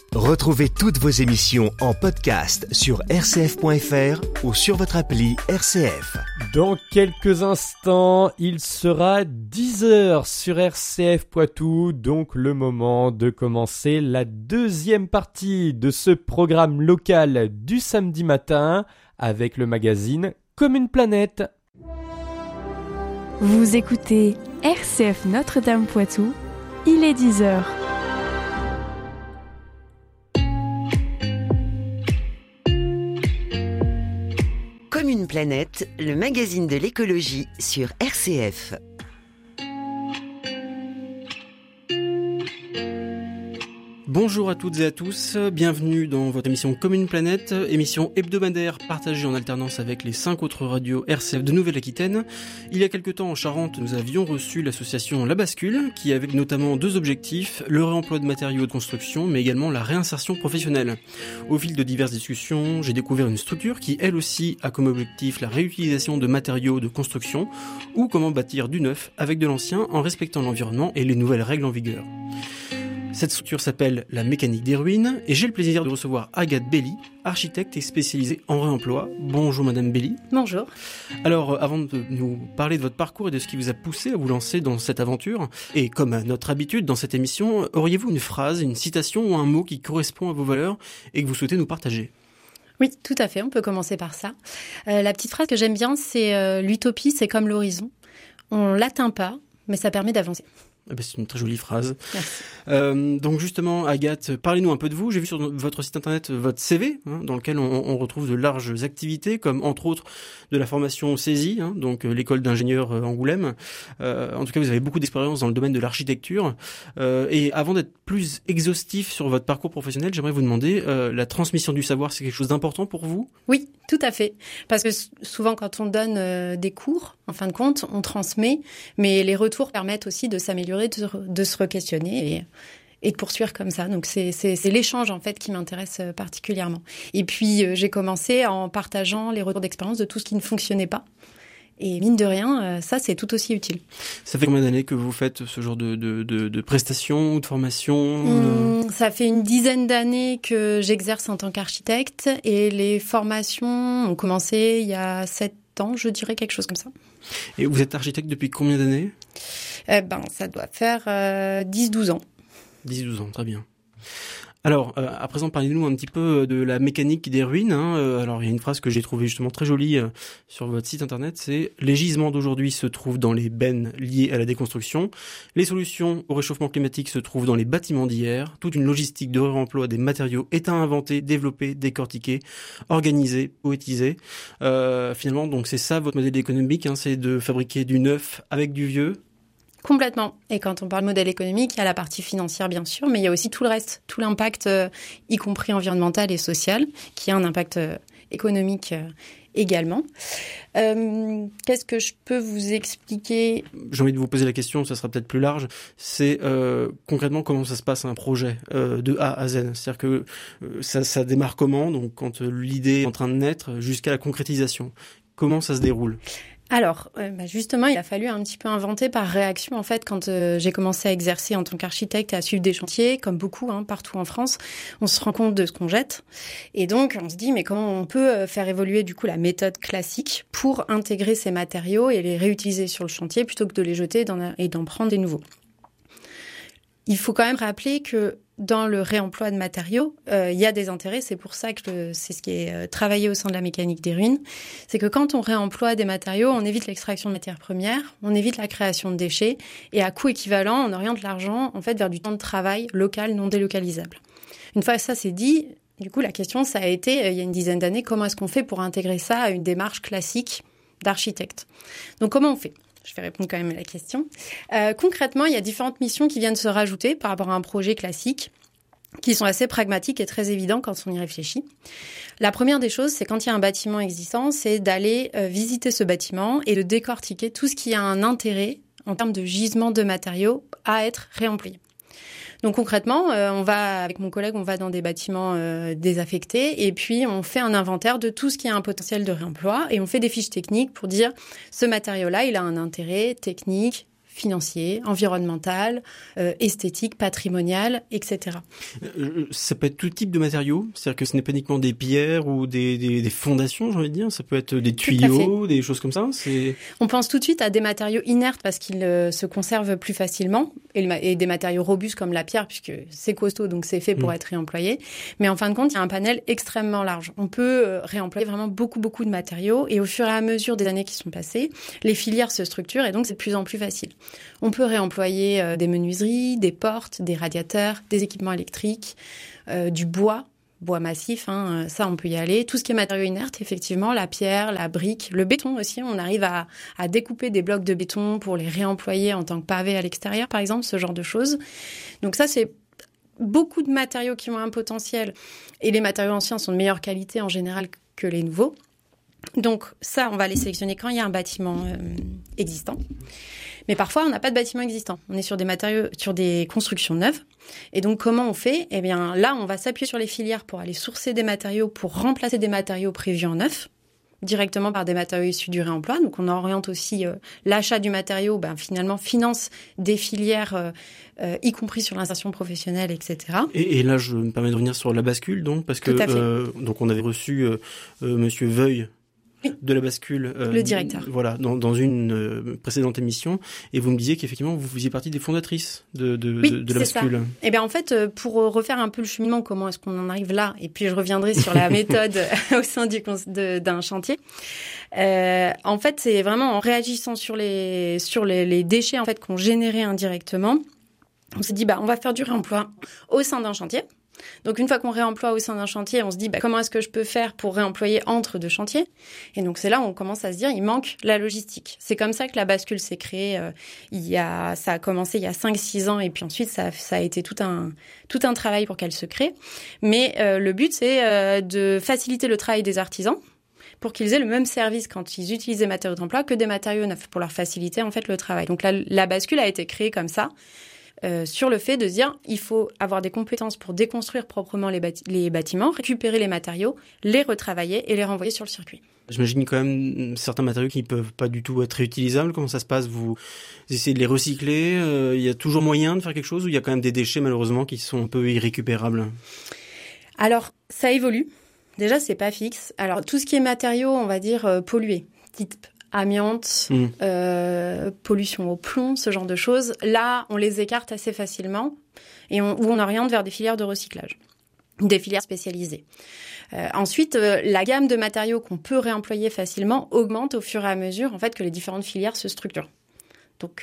Retrouvez toutes vos émissions en podcast sur rcf.fr ou sur votre appli RCF. Dans quelques instants, il sera 10h sur RCF Poitou, donc le moment de commencer la deuxième partie de ce programme local du samedi matin avec le magazine Comme une planète. Vous écoutez RCF Notre-Dame Poitou, il est 10h. Comme une planète, le magazine de l'écologie sur RCF. Bonjour à toutes et à tous, bienvenue dans votre émission Comme une planète, émission hebdomadaire partagée en alternance avec les 5 autres radios RCF de Nouvelle-Aquitaine. Il y a quelque temps en Charente, nous avions reçu l'association La Bascule, qui avait notamment 2 objectifs, le réemploi de matériaux de construction, mais également la réinsertion professionnelle. Au fil de diverses discussions, j'ai découvert une structure qui, elle aussi, a comme objectif la réutilisation de matériaux de construction, ou comment bâtir du neuf avec de l'ancien en respectant l'environnement et les nouvelles règles en vigueur. Cette structure s'appelle la mécanique des ruines et j'ai le plaisir de recevoir Agathe Belli, architecte et spécialisée en réemploi. Bonjour Madame Belli. Bonjour. Alors avant de nous parler de votre parcours et de ce qui vous a poussé à vous lancer dans cette aventure, et comme à notre habitude dans cette émission, auriez-vous une phrase, une citation ou un mot qui correspond à vos valeurs et que vous souhaitez nous partager ? Oui, tout à fait, on peut commencer par ça. La petite phrase que j'aime bien, c'est l'utopie, c'est comme l'horizon. On l'atteint pas, mais ça permet d'avancer. C'est une très jolie phrase. Merci. Donc justement, Agathe, parlez-nous un peu de vous. J'ai vu sur votre site internet votre CV, dans lequel on retrouve de larges activités, comme entre autres de la formation CESI, donc l'école d'ingénieurs Angoulême. En tout cas, vous avez beaucoup d'expérience dans le domaine de l'architecture. Et avant d'être plus exhaustif sur votre parcours professionnel, j'aimerais vous demander, la transmission du savoir, c'est quelque chose d'important pour vous ? Oui, tout à fait. Parce que souvent, quand on donne des cours, en fin de compte, on transmet, mais les retours permettent aussi de s'améliorer, de se re-questionner et de poursuivre comme ça. Donc c'est l'échange en fait qui m'intéresse particulièrement. Et puis j'ai commencé en partageant les retours d'expérience de tout ce qui ne fonctionnait pas. Et mine de rien, ça c'est tout aussi utile. Ça fait combien d'années que vous faites ce genre de prestations ou de formations Ça fait une dizaine d'années que j'exerce en tant qu'architecte et les formations ont commencé il y a 7 ans, je dirais quelque chose comme ça. Et vous êtes architecte depuis combien d'années ? Ça doit faire 10-12 ans. 10-12 ans, très bien. Alors, à présent, parlez-nous un petit peu de la mécanique des ruines. Alors, il y a une phrase que j'ai trouvée justement très jolie sur votre site internet, c'est « Les gisements d'aujourd'hui se trouvent dans les bennes liées à la déconstruction. Les solutions au réchauffement climatique se trouvent dans les bâtiments d'hier. Toute une logistique de réemploi des matériaux est à inventer, développer, décortiquer, organiser, poétiser. » Finalement, donc c'est ça votre modèle économique, c'est de fabriquer du neuf avec du vieux. Complètement. Et quand on parle modèle économique, il y a la partie financière, bien sûr, mais il y a aussi tout le reste, tout l'impact, y compris environnemental et social, qui a un impact économique également. Qu'est-ce que je peux vous expliquer ? J'ai envie de vous poser la question, ça sera peut-être plus large. C'est concrètement comment ça se passe un projet de A à Z. C'est-à-dire que ça démarre comment ? Donc quand l'idée est en train de naître jusqu'à la concrétisation. Comment ça se déroule ? Alors, justement, il a fallu un petit peu inventer par réaction. En fait, quand j'ai commencé à exercer en tant qu'architecte et à suivre des chantiers, comme beaucoup, partout en France, on se rend compte de ce qu'on jette. Et donc, on se dit, mais comment on peut faire évoluer du coup la méthode classique pour intégrer ces matériaux et les réutiliser sur le chantier plutôt que de les jeter et d'en prendre des nouveaux. Il faut quand même rappeler que dans le réemploi de matériaux, il y a des intérêts. C'est pour ça que c'est ce qui est travaillé au sein de la mécanique des ruines. C'est que quand on réemploie des matériaux, on évite l'extraction de matières premières, on évite la création de déchets, et à coût équivalent, on oriente l'argent en fait vers du temps de travail local non délocalisable. Une fois que ça c'est dit, du coup la question ça a été, il y a une dizaine d'années, comment est-ce qu'on fait pour intégrer ça à une démarche classique d'architecte ? Donc comment on fait ? Je vais répondre quand même à la question. Concrètement, il y a différentes missions qui viennent se rajouter par rapport à un projet classique, qui sont assez pragmatiques et très évidents quand on y réfléchit. La première des choses, c'est quand il y a un bâtiment existant, c'est d'aller visiter ce bâtiment et de décortiquer tout ce qui a un intérêt en termes de gisement de matériaux à être réemployé. Donc concrètement, avec mon collègue, on va dans des bâtiments désaffectés et puis on fait un inventaire de tout ce qui a un potentiel de réemploi et on fait des fiches techniques pour dire ce matériau-là, il a un intérêt technique, financier, environnemental, esthétique, patrimonial, etc. Ça peut être tout type de matériaux, c'est-à-dire que ce n'est pas uniquement des pierres ou des fondations, j'ai envie de dire, ça peut être des tuyaux, des choses comme ça. On pense tout de suite à des matériaux inertes parce qu'ils se conservent plus facilement et des matériaux robustes comme la pierre puisque c'est costaud donc c'est fait pour être réemployé. Mais en fin de compte, il y a un panel extrêmement large. On peut réemployer vraiment beaucoup de matériaux et au fur et à mesure des années qui sont passées, les filières se structurent et donc c'est de plus en plus facile. On peut réemployer des menuiseries, des portes, des radiateurs, des équipements électriques, du bois massif, ça on peut y aller. Tout ce qui est matériaux inertes, effectivement, la pierre, la brique, le béton aussi, on arrive à découper des blocs de béton pour les réemployer en tant que pavé à l'extérieur, par exemple, ce genre de choses. Donc ça, c'est beaucoup de matériaux qui ont un potentiel et les matériaux anciens sont de meilleure qualité en général que les nouveaux. Donc ça, on va les sélectionner quand il y a un bâtiment existant. Mais parfois, on n'a pas de bâtiment existant. On est sur des matériaux, sur des constructions neuves. Et donc, comment on fait ? Eh bien, là, on va s'appuyer sur les filières pour aller sourcer des matériaux, pour remplacer des matériaux prévus en neuf, directement par des matériaux issus du réemploi. Donc, on oriente aussi l'achat du matériau, finalement, finance des filières, y compris sur l'insertion professionnelle, etc. Et là, je me permets de revenir sur la bascule, donc, parce que donc on avait reçu Monsieur Veuille, de la bascule, le directeur. Voilà, dans une précédente émission, et vous me disiez qu'effectivement vous faisiez partie des fondatrices de la bascule. Ça. Et bien en fait, pour refaire un peu le cheminement, comment est-ce qu'on en arrive là, et puis je reviendrai sur la méthode au sein d'un chantier. En fait, c'est vraiment en réagissant sur les déchets en fait qu'on générait indirectement. On s'est dit on va faire du réemploi au sein d'un chantier. Donc, une fois qu'on réemploie au sein d'un chantier, on se dit comment est-ce que je peux faire pour réemployer entre deux chantiers ? Et donc, c'est là où on commence à se dire il manque la logistique. C'est comme ça que la bascule s'est créée. Ça a commencé il y a 5-6 ans et puis ensuite, ça a été tout un travail pour qu'elle se crée. Mais le but, c'est de faciliter le travail des artisans pour qu'ils aient le même service quand ils utilisent des matériaux d'emploi que des matériaux neufs pour leur faciliter en fait le travail. Donc, la bascule a été créée comme ça. Sur le fait de dire il faut avoir des compétences pour déconstruire proprement les bâtiments, récupérer les matériaux, les retravailler et les renvoyer sur le circuit. J'imagine quand même certains matériaux qui ne peuvent pas du tout être réutilisables. Comment ça se passe ? Vous essayez de les recycler ? Il y a toujours moyen de faire quelque chose ou il y a quand même des déchets malheureusement qui sont un peu irrécupérables ? Alors, ça évolue. Déjà, c'est pas fixe. Alors, tout ce qui est matériaux, on va dire pollués, type amiante, pollution au plomb, ce genre de choses. Là, on les écarte assez facilement et on oriente vers des filières de recyclage, des filières spécialisées. Ensuite, la gamme de matériaux qu'on peut réemployer facilement augmente au fur et à mesure en fait que les différentes filières se structurent. Donc,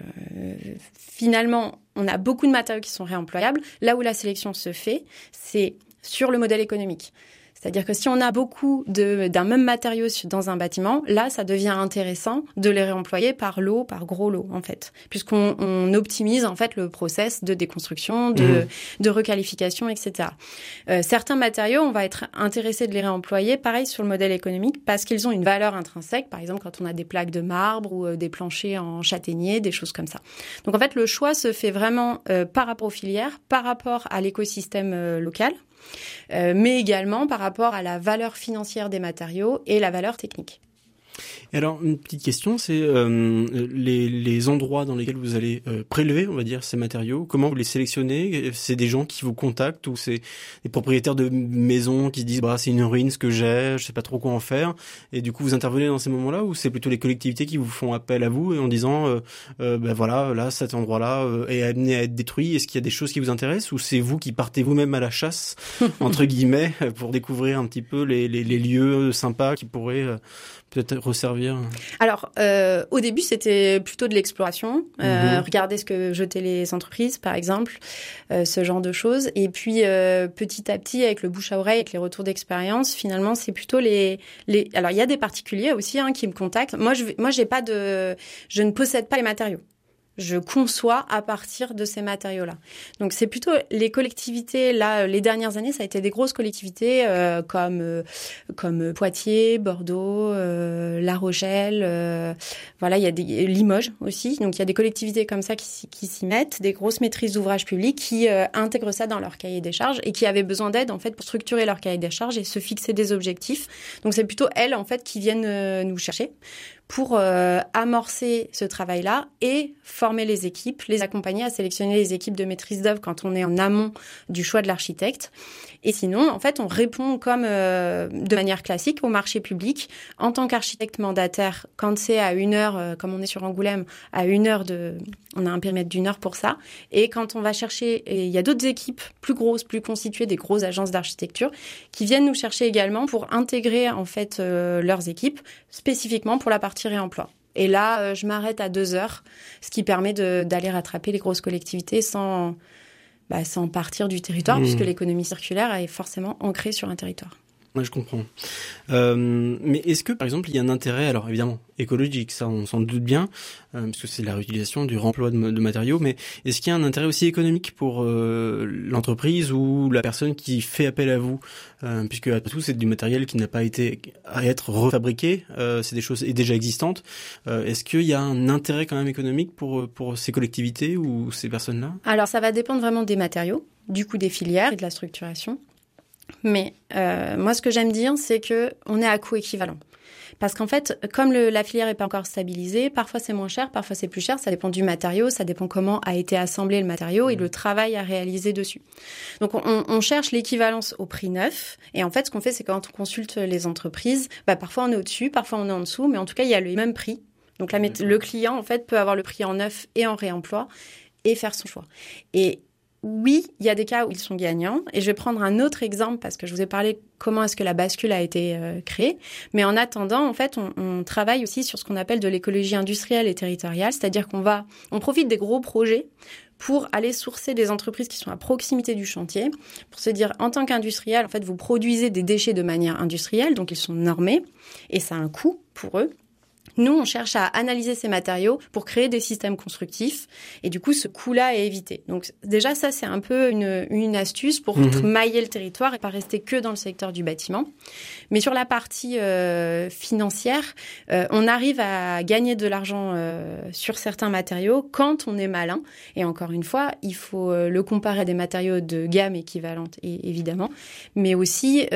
finalement, on a beaucoup de matériaux qui sont réemployables. Là où la sélection se fait, c'est sur le modèle économique. C'est-à-dire que si on a beaucoup d'un même matériau dans un bâtiment, là, ça devient intéressant de les réemployer par lot, par gros lot, en fait. Puisqu'on optimise, en fait, le process de déconstruction, de requalification, etc. Certains matériaux, on va être intéressé de les réemployer, pareil, sur le modèle économique, parce qu'ils ont une valeur intrinsèque. Par exemple, quand on a des plaques de marbre ou des planchers en châtaignier, des choses comme ça. Donc, en fait, le choix se fait vraiment par rapport aux filières, par rapport à l'écosystème local. Mais également par rapport à la valeur financière des matériaux et la valeur technique. Et alors, une petite question, c'est les endroits dans lesquels vous allez prélever, on va dire, ces matériaux. Comment vous les sélectionnez ? C'est des gens qui vous contactent ou c'est des propriétaires de maisons qui se disent c'est une ruine ce que j'ai, je sais pas trop quoi en faire. Et du coup, vous intervenez dans ces moments-là ou c'est plutôt les collectivités qui vous font appel à vous et en disant voilà, là, cet endroit-là est amené à être détruit. Est-ce qu'il y a des choses qui vous intéressent ou c'est vous qui partez vous-même à la chasse entre guillemets pour découvrir un petit peu les lieux sympas qui pourraient peut-être resservir? Alors, au début, c'était plutôt de l'exploration. Regarder ce que jetaient les entreprises, par exemple, ce genre de choses. Et puis, petit à petit, avec le bouche à oreille, avec les retours d'expérience, finalement, c'est plutôt Alors, il y a des particuliers aussi qui me contactent. Moi, je ne possède pas les matériaux. Je conçois à partir de ces matériaux-là. Donc, c'est plutôt les collectivités. Là, les dernières années, ça a été des grosses collectivités comme Poitiers, Bordeaux, La Rochelle. Voilà, il y a Limoges aussi. Donc, il y a des collectivités comme ça qui s'y mettent, des grosses maîtrises d'ouvrage publics qui intègrent ça dans leur cahier des charges et qui avaient besoin d'aide en fait pour structurer leur cahier des charges et se fixer des objectifs. Donc, c'est plutôt elles en fait qui viennent nous chercher pour amorcer ce travail-là et former les équipes, les accompagner à sélectionner les équipes de maîtrise d'œuvre quand on est en amont du choix de l'architecte. Et sinon, en fait, on répond comme de manière classique au marché public en tant qu'architecte mandataire. Quand c'est à 1 heure, comme on est sur Angoulême, à 1 heure on a un périmètre d'1 heure pour ça. Et quand on va chercher, et il y a d'autres équipes plus grosses, plus constituées, des grosses agences d'architecture, qui viennent nous chercher également pour intégrer en fait leurs équipes spécifiquement pour la partie réemploi. Et là, je m'arrête à 2 heures, ce qui permet d'aller rattraper les grosses collectivités sans partir du territoire, puisque l'économie circulaire est forcément ancrée sur un territoire. Ouais, je comprends. Mais est-ce que, par exemple, il y a un intérêt, alors évidemment, écologique, ça on s'en doute bien, parce que c'est la réutilisation, du remploi de matériaux, mais est-ce qu'il y a un intérêt aussi économique pour l'entreprise ou la personne qui fait appel à vous, puisque à tout, c'est du matériel qui n'a pas été à être refabriqué, c'est des choses déjà existantes. Est-ce qu'il y a un intérêt quand même économique pour ces collectivités ou ces personnes-là? Alors, ça va dépendre vraiment des matériaux, du coût des filières et de la structuration. Mais moi, ce que j'aime dire, c'est que on est à coût équivalent. Parce qu'en fait, comme la filière n'est pas encore stabilisée, parfois c'est moins cher, parfois c'est plus cher. Ça dépend du matériau, ça dépend comment a été assemblé le matériau et le travail à réaliser dessus. Donc, on cherche l'équivalence au prix neuf. Et en fait, ce qu'on fait, c'est quand on consulte les entreprises, parfois on est au-dessus, parfois on est en dessous, mais en tout cas, il y a le même prix. Donc, le client, en fait, peut avoir le prix en neuf et en réemploi et faire son choix. Et oui, il y a des cas où ils sont gagnants. Et je vais prendre un autre exemple parce que je vous ai parlé comment est-ce que la bascule a été créée. Mais en attendant, en fait, on travaille aussi sur ce qu'on appelle de l'écologie industrielle et territoriale. C'est-à-dire on profite des gros projets pour aller sourcer des entreprises qui sont à proximité du chantier, pour se dire, en tant qu'industriel, en fait, vous produisez des déchets de manière industrielle, donc ils sont normés, et ça a un coût pour eux. Nous, on cherche à analyser ces matériaux pour créer des systèmes constructifs. Et du coup, ce coût-là est évité. Donc déjà, ça, c'est un peu une astuce pour mailler le territoire et pas rester que dans le secteur du bâtiment. Mais sur la partie financière, on arrive à gagner de l'argent sur certains matériaux quand on est malin. Et encore une fois, il faut le comparer à des matériaux de gamme équivalente, évidemment. Mais aussi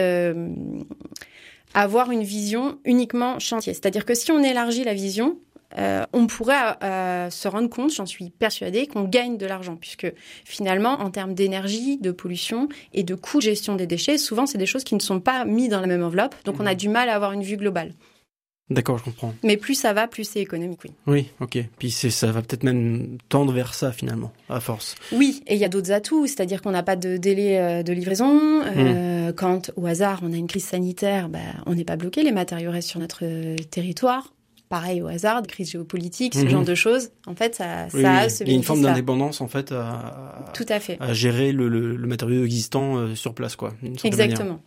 avoir une vision uniquement chantier. C'est-à-dire que si on élargit la vision, on pourrait se rendre compte, j'en suis persuadée, qu'on gagne de l'argent, puisque finalement, en termes d'énergie, de pollution et de coût de gestion des déchets, souvent, c'est des choses qui ne sont pas mises dans la même enveloppe, donc on a du mal à avoir une vue globale. D'accord, je comprends. Mais plus ça va, plus c'est économique, oui. Oui, ok. Puis ça va peut-être même tendre vers ça, finalement, à force. Oui, et il y a d'autres atouts, c'est-à-dire qu'on n'a pas de délai de livraison. Quand, au hasard, on a une crise sanitaire, on n'est pas bloqué, les matériaux restent sur notre territoire. Pareil, au hasard, crise géopolitique, ce genre de choses. En fait, ça a ce bénéfice-là. Il y a une forme d'indépendance, en fait, Tout à fait. à gérer le matériau existant sur place, quoi. Exactement.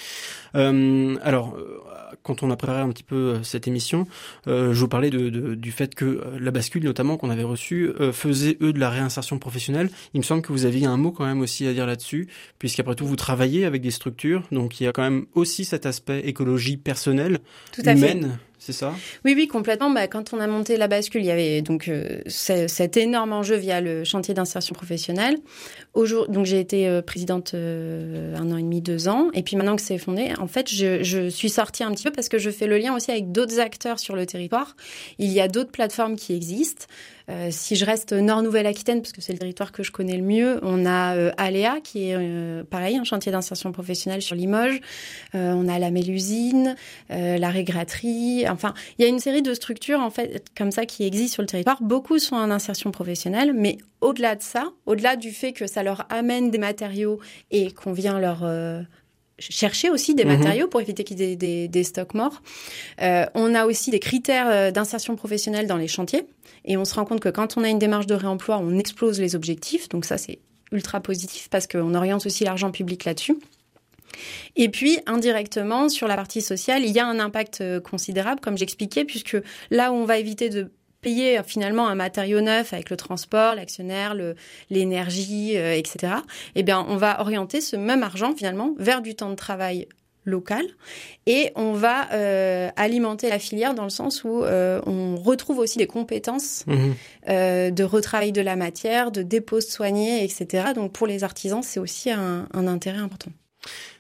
Alors, quand on a préparé un petit peu cette émission, je vous parlais du fait que la bascule, notamment, qu'on avait reçue, faisait, eux, de la réinsertion professionnelle. Il me semble que vous aviez un mot quand même aussi à dire là-dessus, puisqu'après tout, vous travaillez avec des structures, donc il y a quand même aussi cet aspect écologie personnelle, humaine. C'est ça? Oui, complètement. Quand on a monté la bascule, il y avait donc cet énorme enjeu via le chantier d'insertion professionnelle. Donc j'ai été présidente 1 an et demi, 2 ans. Et puis maintenant que c'est fondé, en fait, je suis sortie un petit peu parce que je fais le lien aussi avec d'autres acteurs sur le territoire. Il y a d'autres plateformes qui existent. Si je reste Nord-Nouvelle-Aquitaine, parce que c'est le territoire que je connais le mieux, on a Aléa, qui est pareil, un chantier d'insertion professionnelle sur Limoges. On a la Mélusine, la Régraterie. Enfin, il y a une série de structures en fait comme ça qui existent sur le territoire. Beaucoup sont en insertion professionnelle, mais au-delà de ça, au-delà du fait que ça leur amène des matériaux et qu'on vient leur chercher aussi des matériaux pour éviter qu'il y ait des stocks morts. On a aussi des critères d'insertion professionnelle dans les chantiers et on se rend compte que quand on a une démarche de réemploi, on explose les objectifs. Donc ça, c'est ultra positif parce qu'on oriente aussi l'argent public là-dessus. Et puis, indirectement, sur la partie sociale, il y a un impact considérable, comme j'expliquais, puisque là où on va éviter de payer finalement un matériau neuf avec le transport, l'actionnaire, l'énergie, etc., eh bien, on va orienter ce même argent finalement vers du temps de travail local et on va alimenter la filière dans le sens où on retrouve aussi des compétences de retravail de la matière, de dépose soignée, etc. Donc pour les artisans, c'est aussi un intérêt important.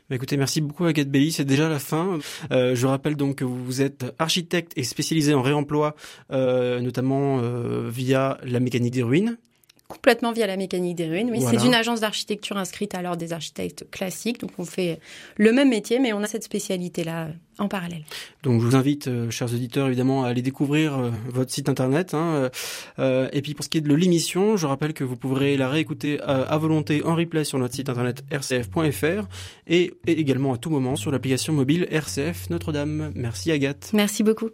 Écoutez, merci beaucoup Agathe Bailly, c'est déjà la fin. Je rappelle donc que vous êtes architecte et spécialisé en réemploi, notamment via la mécanique des ruines. Complètement via la mécanique des ruines, oui. Voilà. C'est une agence d'architecture inscrite à l'ordre des architectes classiques, donc on fait le même métier, mais on a cette spécialité-là en parallèle. Donc je vous invite, chers auditeurs, évidemment, à aller découvrir votre site internet. Et puis pour ce qui est de l'émission, je rappelle que vous pourrez la réécouter à volonté en replay sur notre site internet rcf.fr et également à tout moment sur l'application mobile RCF Notre-Dame. Merci Agathe. Merci beaucoup.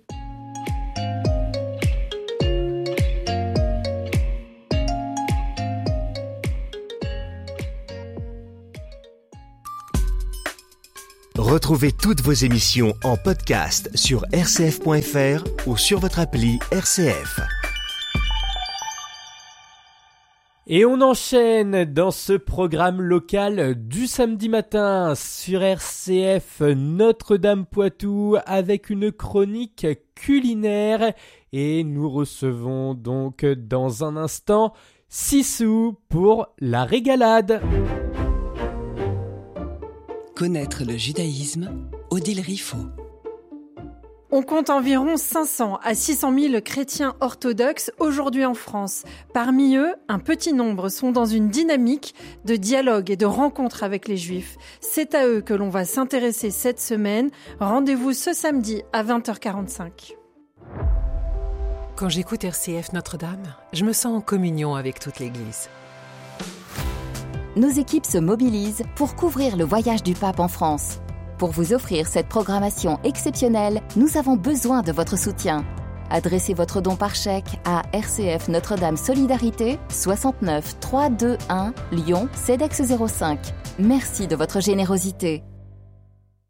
Retrouvez toutes vos émissions en podcast sur rcf.fr ou sur votre appli RCF. Et on enchaîne dans ce programme local du samedi matin sur RCF Notre-Dame-Poitou avec une chronique culinaire. Et nous recevons donc dans un instant Sissou pour la régalade. Connaître le judaïsme, Odile Riffaut. On compte environ 500 à 600 000 chrétiens orthodoxes aujourd'hui en France. Parmi eux, un petit nombre sont dans une dynamique de dialogue et de rencontre avec les Juifs. C'est à eux que l'on va s'intéresser cette semaine. Rendez-vous ce samedi à 20h45. Quand j'écoute RCF Notre-Dame, je me sens en communion avec toute l'Église. Nos équipes se mobilisent pour couvrir le voyage du pape en France. Pour vous offrir cette programmation exceptionnelle, nous avons besoin de votre soutien. Adressez votre don par chèque à RCF Notre-Dame Solidarité, 69 321 Lyon, CEDEX 05. Merci de votre générosité.